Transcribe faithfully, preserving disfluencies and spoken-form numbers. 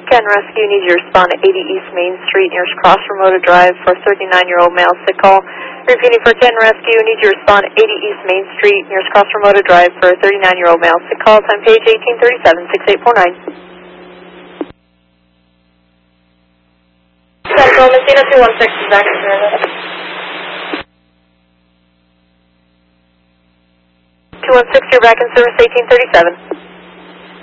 Ken Rescue, need you to respond to eighty East Main Street, nearest Cross Ramota Drive for a thirty-nine-year-old male sick call. Repeating for Ken Rescue, need you to respond to eighty East Main Street, nearest Cross Ramota Drive for a thirty-nine-year-old male sick call. Time page eighteen thirty-seven, six eight four nine. Central Messina two one six is back in service. two one six, you're back in service, eighteen thirty-seven.